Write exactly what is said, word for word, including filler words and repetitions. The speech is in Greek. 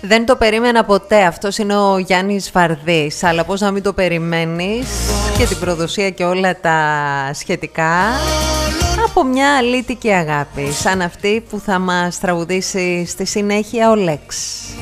Δεν το περίμενα ποτέ. Αυτός είναι ο Γιάννης Βαρδής. Αλλά πώς να μην το περιμένεις, και την προδοσία και όλα τα σχετικά, από μια αλήτικη αγάπη, σαν αυτή που θα μας τραγουδήσει στη συνέχεια ο Λέξ.